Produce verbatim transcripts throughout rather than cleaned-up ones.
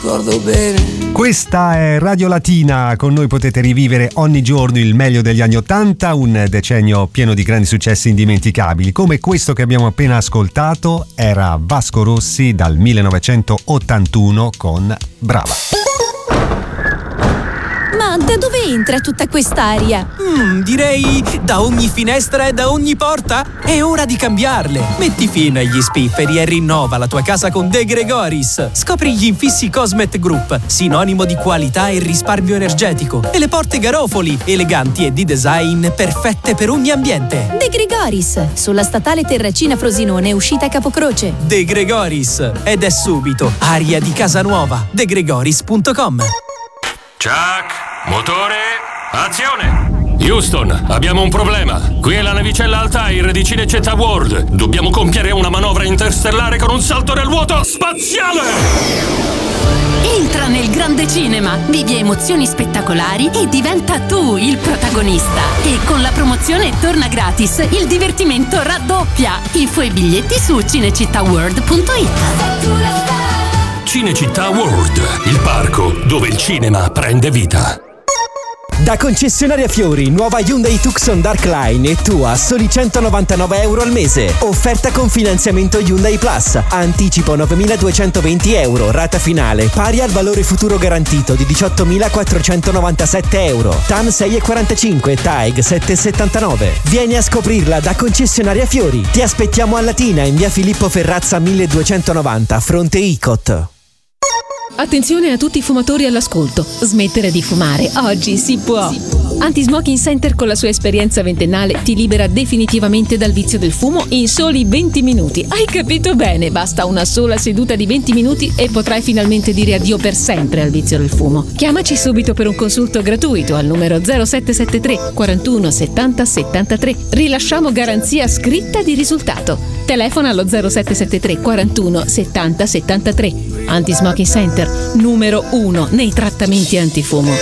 Ricordo bene. Questa è Radio Latina, con noi potete rivivere ogni giorno il meglio degli anni Ottanta, un decennio pieno di grandi successi indimenticabili, come questo che abbiamo appena ascoltato. Era Vasco Rossi dal millenovecentottantuno con Brava. Ma da dove entra tutta quest'aria? Mm, direi da ogni finestra e da ogni porta. È ora di cambiarle. Metti fine agli spifferi e rinnova la tua casa con De Gregoris. Scopri gli infissi Cosmet Group, sinonimo di qualità e risparmio energetico. E le porte Garofoli, eleganti e di design perfette per ogni ambiente. De Gregoris, sulla statale Terracina Frosinone, uscita Capocroce. De Gregoris. Ed è subito aria di casa nuova. de gregoris punto com. Chuck, motore, azione! Houston, abbiamo un problema. Qui è la navicella Altair di Cinecittà World. Dobbiamo compiere una manovra interstellare con un salto nel vuoto spaziale! Entra nel grande cinema, vivi emozioni spettacolari e diventa tu il protagonista. E con la promozione Torna Gratis, il divertimento raddoppia. Info e biglietti su cinecittàworld punto it. Cinecittà World, il parco dove il cinema prende vita. Da concessionaria Fiori, nuova Hyundai Tucson Dark Line e tua a soli centonovantanove euro al mese. Offerta con finanziamento Hyundai Plus. Anticipo novemiladuecentoventi euro, rata finale pari al valore futuro garantito di diciottomilaquattrocentonovantasette euro. T A N sei virgola quarantacinque, T A E G sette virgola settantanove. Vieni a scoprirla da concessionaria Fiori. Ti aspettiamo a Latina in via Filippo Ferrazza milleduecentonovanta, fronte Icot. Attenzione a tutti i fumatori all'ascolto. Smettere di fumare oggi si può. Anti-Smoking Center, con la sua esperienza ventennale, ti libera definitivamente dal vizio del fumo in soli venti minuti. Hai capito bene? Basta una sola seduta di venti minuti e potrai finalmente dire addio per sempre al vizio del fumo. Chiamaci subito per un consulto gratuito al numero zero sette sette tre quarantuno settanta settantatré. Rilasciamo garanzia scritta di risultato. Telefona allo zero sette sette tre quarantuno settanta settantatré. Anti-Smoking Center, numero uno nei trattamenti antifumo.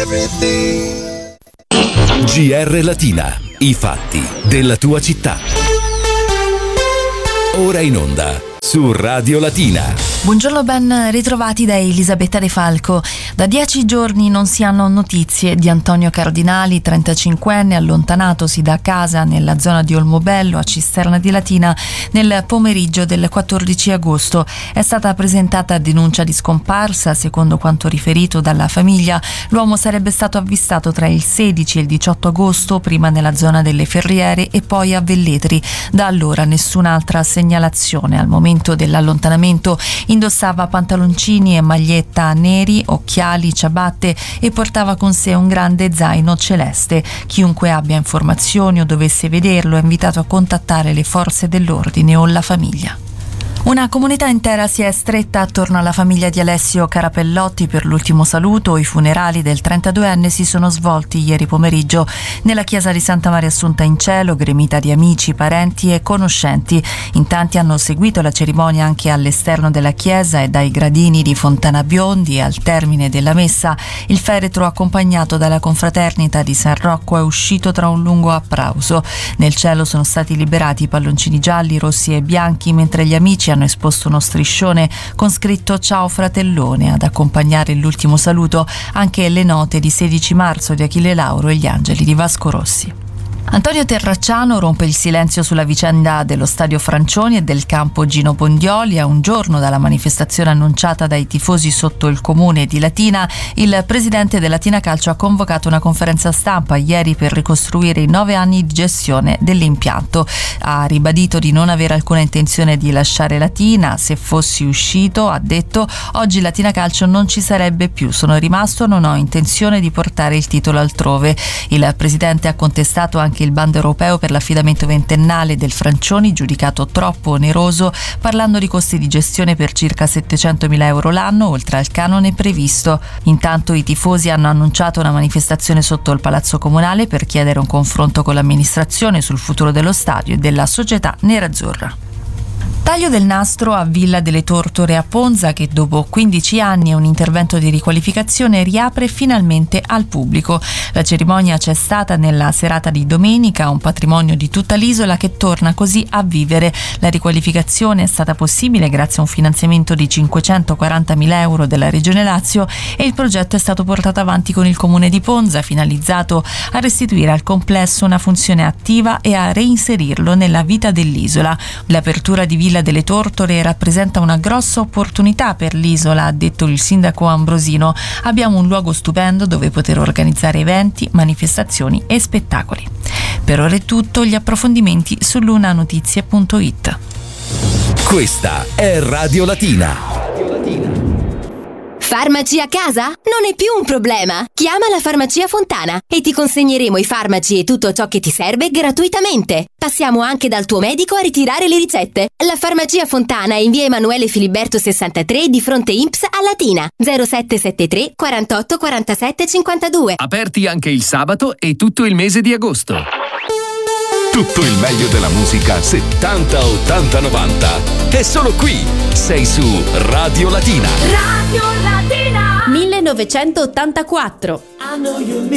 G R Latina, i fatti della tua città. Ora in onda su Radio Latina. Buongiorno, ben ritrovati da Elisabetta De Falco. Da dieci giorni non si hanno notizie di Antonio Cardinali, trentacinquenne, allontanatosi da casa nella zona di Olmobello a Cisterna di Latina nel pomeriggio del quattordici agosto. È stata presentata denuncia di scomparsa. Secondo quanto riferito dalla famiglia, l'uomo sarebbe stato avvistato tra il sedici e il diciotto agosto, prima nella zona delle Ferriere e poi a Velletri. Da allora nessun'altra segnalazione. Al momento dell'allontanamento indossava pantaloncini e maglietta neri, occhiali, ciabatte e portava con sé un grande zaino celeste. Chiunque abbia informazioni o dovesse vederlo è invitato a contattare le forze dell'ordine o la famiglia. Una comunità intera si è stretta attorno alla famiglia di Alessio Carapellotti per l'ultimo saluto. I funerali del trentaduenne si sono svolti ieri pomeriggio nella chiesa di Santa Maria Assunta in Cielo, gremita di amici, parenti e conoscenti. In tanti hanno seguito la cerimonia anche all'esterno della chiesa e dai gradini di Fontana Biondi. Al termine della messa, il feretro, accompagnato dalla confraternita di San Rocco, è uscito tra un lungo applauso. Nel cielo sono stati liberati i palloncini gialli, rossi e bianchi, mentre gli amici hanno esposto uno striscione con scritto "Ciao fratellone". Ad accompagnare l'ultimo saluto anche le note di sedici marzo di Achille Lauro e gli angeli di Vasco Rossi. Antonio Terracciano rompe il silenzio sulla vicenda dello stadio Francioni e del campo Gino Bondioli. A un giorno dalla manifestazione annunciata dai tifosi sotto il comune di Latina, il presidente del Latina Calcio ha convocato una conferenza stampa ieri per ricostruire i nove anni di gestione dell'impianto. Ha ribadito di non avere alcuna intenzione di lasciare Latina. Se fossi uscito, ha detto, oggi Latina Calcio non ci sarebbe più. Sono rimasto, non ho intenzione di portare il titolo altrove. Il presidente ha contestato anche il bando europeo per l'affidamento ventennale del Francioni, giudicato troppo oneroso, parlando di costi di gestione per circa settecentomila euro l'anno, oltre al canone previsto. Intanto i tifosi hanno annunciato una manifestazione sotto il Palazzo Comunale per chiedere un confronto con l'amministrazione sul futuro dello stadio e della società nerazzurra. Taglio del nastro a Villa delle Tortore a Ponza, che dopo quindici anni e un intervento di riqualificazione riapre finalmente al pubblico. La cerimonia c'è stata nella serata di domenica, un patrimonio di tutta l'isola che torna così a vivere. La riqualificazione è stata possibile grazie a un finanziamento di cinquecentoquarantamila euro della Regione Lazio e il progetto è stato portato avanti con il Comune di Ponza, finalizzato a restituire al complesso una funzione attiva e a reinserirlo nella vita dell'isola. L'apertura di Villa delle Tortore rappresenta una grossa opportunità per l'isola, ha detto il sindaco Ambrosino. Abbiamo un luogo stupendo dove poter organizzare eventi, manifestazioni e spettacoli. Per ora è tutto, gli approfondimenti su lunanotizie punto it. Questa è Radio Latina. Farmaci a casa? Non è più un problema. Chiama la Farmacia Fontana e ti consegneremo i farmaci e tutto ciò che ti serve gratuitamente. Passiamo anche dal tuo medico a ritirare le ricette. La Farmacia Fontana è in via Emanuele Filiberto sessantatré di fronte I N P S a Latina. zero sette sette tre quarantotto quarantasette cinquantadue. Aperti anche il sabato e tutto il mese di agosto. Tutto il meglio della musica settanta, ottanta, novanta è solo qui. Sei su Radio Latina. Radio Latina millenovecentottantaquattro. I know you miss